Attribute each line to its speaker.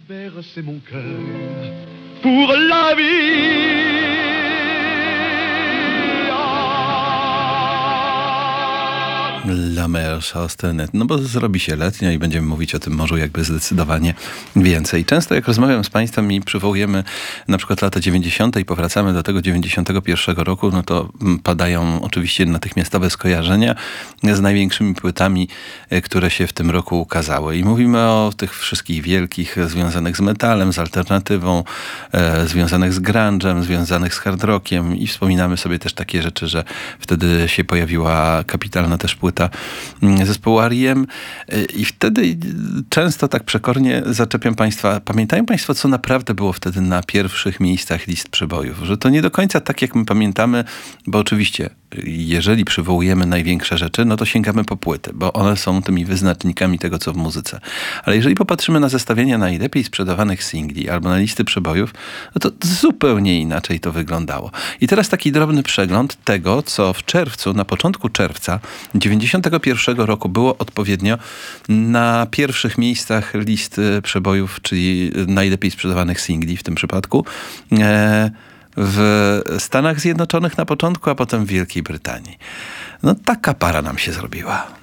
Speaker 1: bercer mon cœur pour la vie.
Speaker 2: La mer Chastenet. No bo zrobi się letnio i będziemy mówić o tym morzu jakby zdecydowanie więcej. Często jak rozmawiam z państwem i przywołujemy na przykład lata 90. i powracamy do tego 91 roku, no to padają oczywiście natychmiastowe skojarzenia z największymi płytami, które się w tym roku ukazały. I mówimy o tych wszystkich wielkich związanych z metalem, z alternatywą, związanych z grunge'em, związanych z hard rockiem i wspominamy sobie też takie rzeczy, że wtedy się pojawiła kapitalna też płyta zespołu R.E.M. I wtedy często tak przekornie zaczepiam państwa. Pamiętają państwo, co naprawdę było wtedy na pierwszych miejscach list przebojów? Że to nie do końca tak, jak my pamiętamy, bo oczywiście jeżeli przywołujemy największe rzeczy, no to sięgamy po płyty, bo one są tymi wyznacznikami tego, co w muzyce. Ale jeżeli popatrzymy na zestawienia najlepiej sprzedawanych singli albo na listy przebojów, no to zupełnie inaczej to wyglądało. I teraz taki drobny przegląd tego, co w czerwcu, na początku czerwca 91 roku było odpowiednio na pierwszych miejscach list przebojów, czyli najlepiej sprzedawanych singli w tym przypadku, w Stanach Zjednoczonych na początku, a potem w Wielkiej Brytanii. No taka para nam się zrobiła.